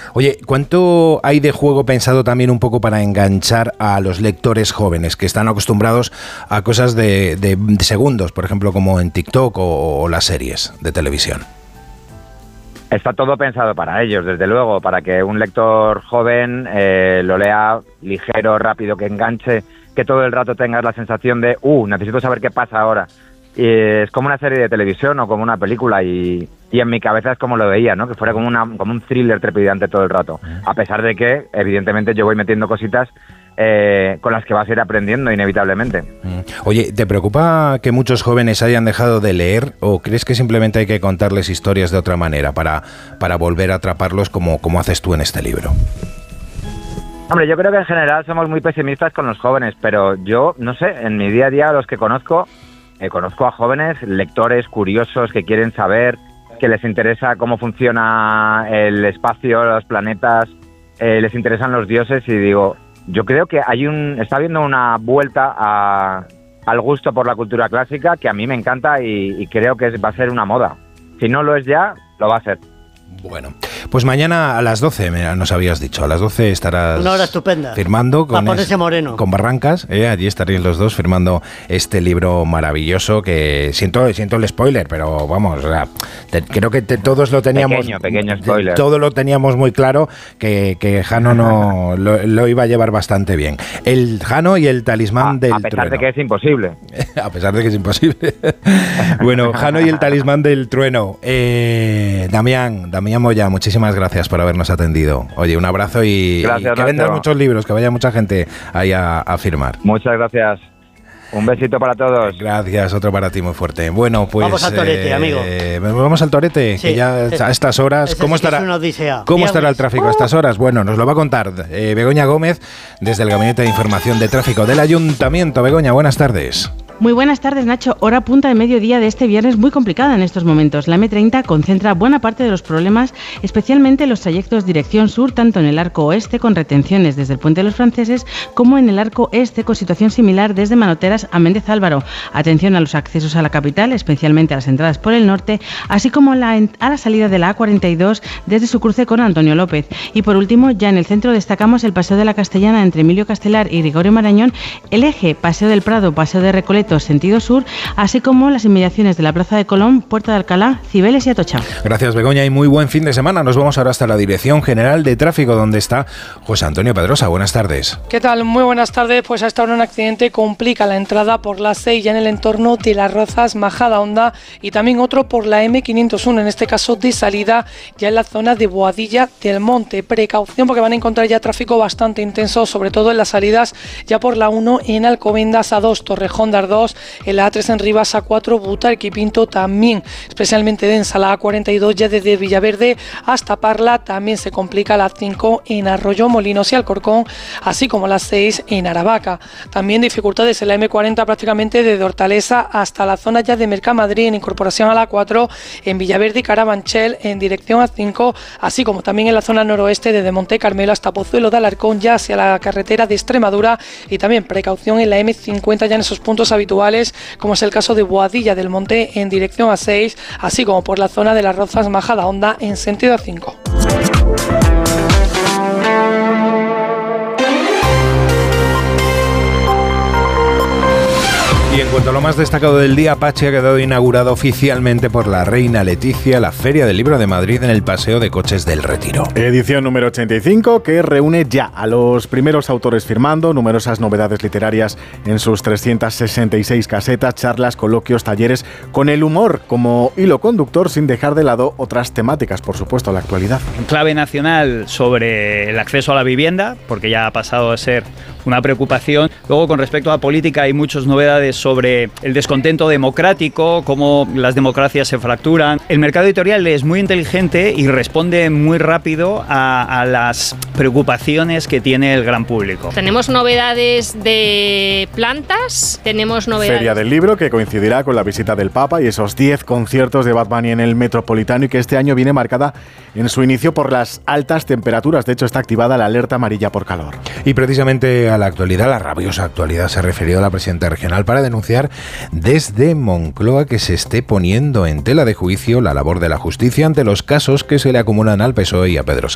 Oye, ¿cuánto hay de juego pensado también un poco para enganchar a los lectores jóvenes que están acostumbrados a cosas de segundos, por ejemplo, como en TikTok o las series de televisión? Está todo pensado para ellos, desde luego, para que un lector joven lo lea ligero, rápido, que enganche, que todo el rato tengas la sensación de necesito saber qué pasa ahora. Y es como una serie de televisión o como una película y en mi cabeza es como lo veía, ¿no? Que fuera como un thriller trepidante todo el rato. A pesar de que, evidentemente, yo voy metiendo cositas con las que vas a ir aprendiendo inevitablemente. Oye, ¿te preocupa que muchos jóvenes hayan dejado de leer o crees que simplemente hay que contarles historias de otra manera para volver a atraparlos como haces tú en este libro? Hombre, yo creo que en general somos muy pesimistas con los jóvenes, pero yo, no sé, en mi día a día los que conozco a jóvenes lectores curiosos que quieren saber, que les interesa cómo funciona el espacio, los planetas, les interesan los dioses y digo, yo creo que está habiendo una vuelta al gusto por la cultura clásica que a mí me encanta y creo que va a ser una moda. Si no lo es ya, lo va a ser. Bueno, pues mañana a las 12, nos habías dicho, a las 12 estarás una hora estupenda firmando con Barrancas, allí estaréis los dos firmando este libro maravilloso que siento el spoiler, pero vamos, o sea, creo que todos lo teníamos, pequeño spoiler. Todo lo teníamos muy claro que Jano no lo iba a llevar bastante bien. El Jano y el talismán del trueno. A pesar de que es imposible. A pesar de que es imposible. Bueno, Jano y el talismán del trueno. Damián Moya, muchísimas gracias por habernos atendido. Oye, un abrazo y que vendan muchos libros, que vaya mucha gente ahí a firmar. Muchas gracias. Un besito para todos. Gracias, otro para ti muy fuerte. Bueno, pues... Vamos al torete, amigo. Vamos al torete, sí, que ya a estas horas... ¿Cómo estará el tráfico a estas horas? Bueno, nos lo va a contar Begoña Gómez desde el Gabinete de Información de Tráfico del Ayuntamiento. Begoña, buenas tardes. Muy buenas tardes, Nacho. Hora punta de mediodía de este viernes muy complicada en estos momentos. La M30 concentra buena parte de los problemas, especialmente los trayectos dirección sur, tanto en el arco oeste con retenciones desde el Puente de los Franceses, como en el arco este con situación similar desde Manoteras a Méndez Álvaro. Atención a los accesos a la capital, especialmente a las entradas por el norte, así como a la salida de la A42 desde su cruce con Antonio López. Y por último, ya en el centro destacamos el Paseo de la Castellana entre Emilio Castelar y Gregorio Marañón, el eje Paseo del Prado, Paseo de Recoleto, sentido sur, así como las inmediaciones de la Plaza de Colón, Puerta de Alcalá, Cibeles y Atocha. Gracias, Begoña, y muy buen fin de semana. Nos vamos ahora hasta la Dirección General de Tráfico, donde está José Antonio Pedrosa. Buenas tardes. ¿Qué tal? Muy buenas tardes. Pues hasta ahora un accidente complica la entrada por la 6 ya en el entorno de Las Rozas, Majadahonda, y también otro por la M501, en este caso de salida ya en la zona de Boadilla del Monte. Precaución porque van a encontrar ya tráfico bastante intenso, sobre todo en las salidas ya por la 1 en Alcobendas A2, Torrejón de Ardoz, en la A3 en Rivas, A4 Butarque y Pinto también, especialmente densa la A42 ya desde Villaverde hasta Parla. También se complica la 5 en Arroyo Molinos y Alcorcón, así como la 6 en Aravaca. También dificultades en la M40 prácticamente desde Hortaleza hasta la zona ya de Mercamadrid en incorporación a la 4, en Villaverde y Carabanchel en dirección a 5, así como también en la zona noroeste desde Monte Carmelo hasta Pozuelo de Alarcón ya hacia la carretera de Extremadura, y también precaución en la M50 ya en esos puntos habituales, como es el caso de Boadilla del Monte en dirección a 6, así como por la zona de Las Rozas, Majadahonda en sentido a 5. Y en cuanto a lo más destacado del día, Pachi, ha quedado inaugurado oficialmente por la reina Leticia la Feria del Libro de Madrid en el Paseo de Coches del Retiro. Edición número 85, que reúne ya a los primeros autores firmando, numerosas novedades literarias en sus 366 casetas, charlas, coloquios, talleres, con el humor como hilo conductor, sin dejar de lado otras temáticas, por supuesto, la actualidad. En clave nacional sobre el acceso a la vivienda, porque ya ha pasado a ser una preocupación. Luego, con respecto a política, hay muchas novedades sobre el descontento democrático, cómo las democracias se fracturan. El mercado editorial es muy inteligente y responde muy rápido a las preocupaciones que tiene el gran público. Tenemos novedades de plantas, tenemos novedades... Feria del Libro, que coincidirá con la visita del Papa y esos 10 conciertos de Bad Bunny en el Metropolitano, y que este año viene marcada en su inicio por las altas temperaturas. De hecho, está activada la alerta amarilla por calor. Y precisamente a la actualidad, la rabiosa actualidad, se ha referido la presidenta regional para denunciar desde Moncloa que se esté poniendo en tela de juicio la labor de la justicia ante los casos que se le acumulan al PSOE y a Pedro Sánchez.